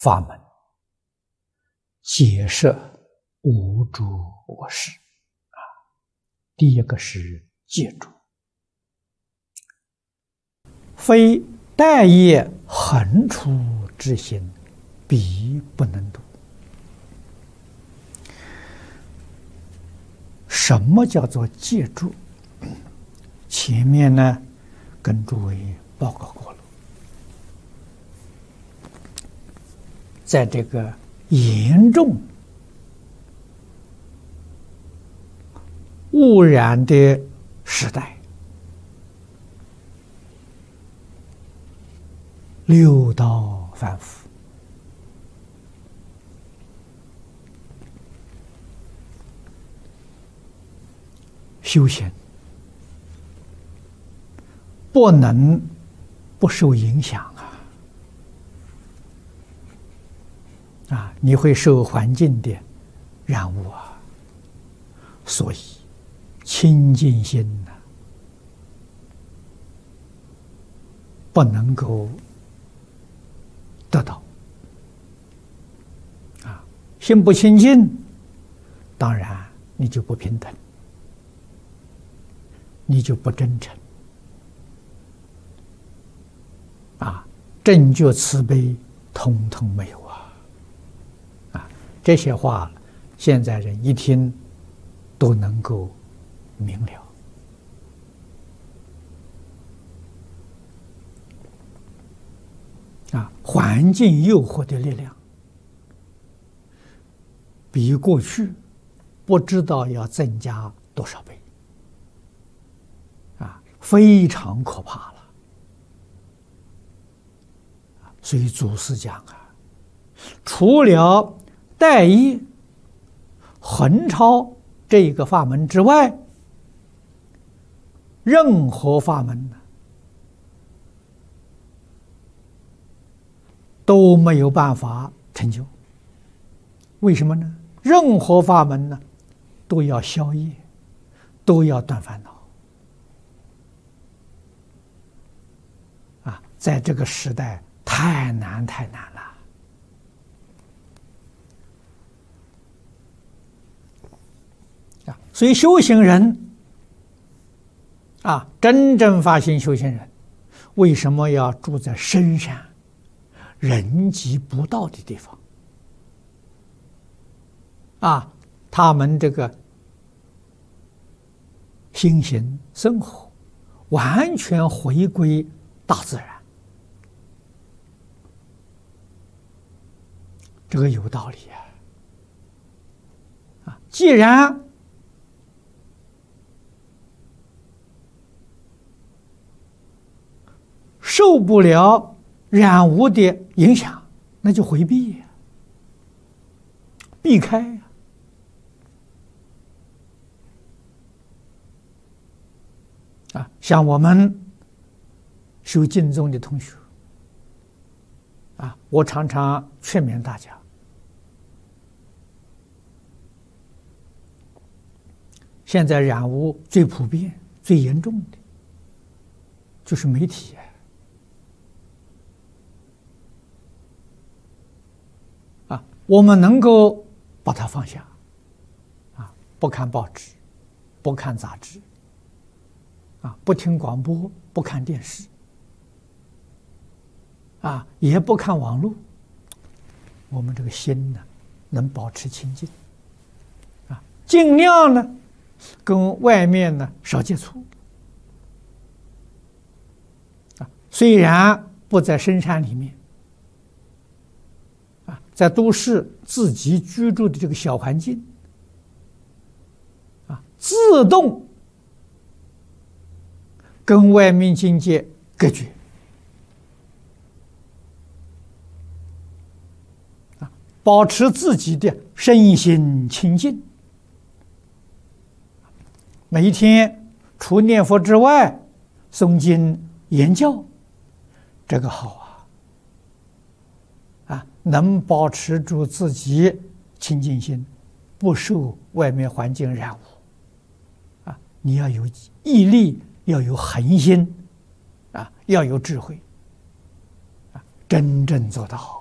法门，解设无诸我事啊。第一个是戒助，非待业恒出之心，彼不能度。什么叫做戒助？前面呢，跟诸位报告过了。在这个严重污染的时代，六道反复，修行不能不受影响啊！你会受环境的染污啊，所以清净心呢，不能够得到啊。心不清净，当然你就不平等，你就不真诚啊，正觉慈悲通通没有啊！这些话现在人一听都能够明了啊！环境诱惑的力量比过去不知道要增加多少倍啊，非常可怕了。所以祖师讲啊，除了待业恒超这一个法门之外，任何法门呢都没有办法成就。为什么呢？任何法门呢都要消业，都要断烦恼啊！在这个时代太难了啊！所以修行人啊，真正发心修行人，为什么要住在深山人迹不到的地方啊？他们这个心行生活完全回归大自然，这个有道理啊！既然受不了染污的影响，那就回避避开像我们修净宗的同学我常常劝勉大家，现在染污最普遍最严重的就是媒体我们能够把它放下不看报纸，不看杂志不听广播，不看电视也不看网络，我们这个心呢能保持清净尽量呢跟外面呢少接触虽然不在深山里面在都市自己居住的这个小环境自动跟外面境界隔绝保持自己的身心清净，每一天除念佛之外诵经言教，这个好能保持住自己清净心，不受外面环境染污你要有毅力，要有恒心要有智慧真正做到